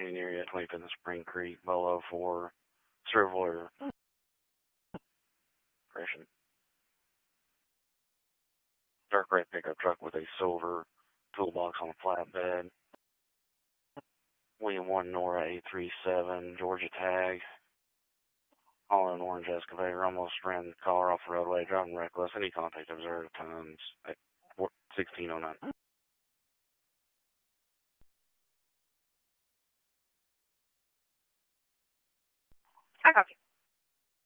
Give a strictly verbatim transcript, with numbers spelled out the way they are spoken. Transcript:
Any area at twenty-fifth and Spring Creek, Bolo for serval or operation. Dark red pickup truck with a silver toolbox on a flatbed. William one Nora eight three seven, Georgia tag. All in orange excavator, almost ran the car off the roadway, driving reckless. Any contact observed at times at sixteen oh nine.